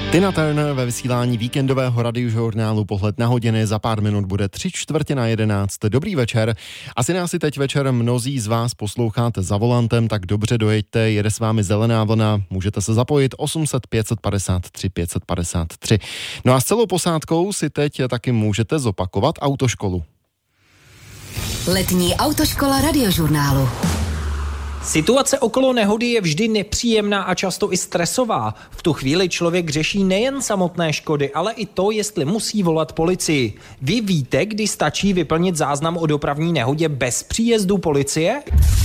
Tina Turner ve vysílání víkendového radiožurnálu Pohled na hodiny. Za pár minut bude 11:45. Dobrý večer. Asi nás si teď večer mnozí z vás posloucháte za volantem, tak dobře dojeďte, jede s vámi zelená vlna, můžete se zapojit 800 553 553. No a s celou posádkou si teď taky můžete zopakovat autoškolu. Letní autoškola radiožurnálu. Situace okolo nehody je vždy nepříjemná a často i stresová. V tu chvíli člověk řeší nejen samotné škody, ale i to, jestli musí volat policii. Vy víte, kdy stačí vyplnit záznam o dopravní nehodě bez příjezdu policie?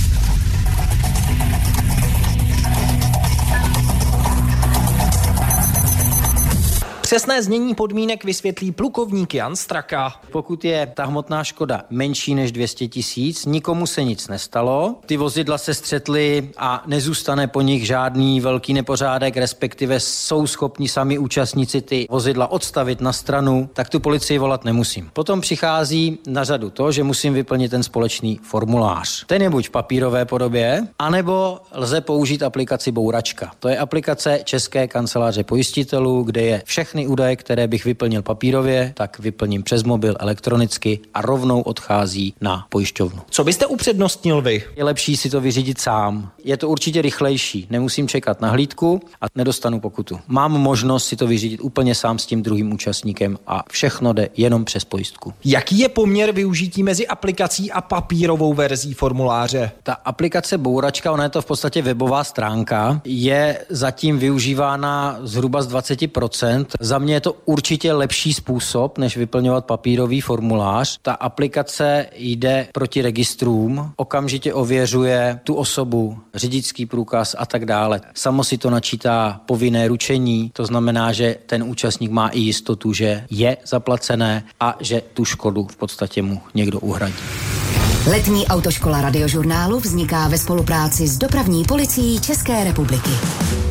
Přesné znění podmínek vysvětlí plukovník Jan Straka. Pokud je ta hmotná škoda menší než 200 000, nikomu se nic nestalo, ty vozidla se střetly a nezůstane po nich žádný velký nepořádek, respektive jsou schopni sami účastníci ty vozidla odstavit na stranu, tak tu policii volat nemusím. Potom přichází na řadu to, že musím vyplnit ten společný formulář. Ten je buď v papírové podobě, anebo lze použít aplikaci Bouračka. To je aplikace České kanceláře pojistitelů, kde je všechny údaje, které bych vyplnil papírově, tak vyplním přes mobil elektronicky a rovnou odchází na pojišťovnu. Co byste upřednostnil vy? Je lepší si to vyřídit sám. Je to určitě rychlejší. Nemusím čekat na hlídku a nedostanu pokutu. Mám možnost si to vyřídit úplně sám s tím druhým účastníkem a všechno jde jenom přes pojistku. Jaký je poměr využití mezi aplikací a papírovou verzí formuláře? Ta aplikace Bouračka, ona je to v podstatě webová stránka, je zatím využívána zhruba z 20%. Za mě je to určitě lepší způsob, než vyplňovat papírový formulář. Ta aplikace jde proti registrům, okamžitě ověřuje tu osobu, řidičský průkaz a tak dále. Samo si to načítá povinné ručení, to znamená, že ten účastník má i jistotu, že je zaplacené a že tu škodu v podstatě mu někdo uhradí. Letní autoškola radiožurnálu vzniká ve spolupráci s dopravní policií České republiky.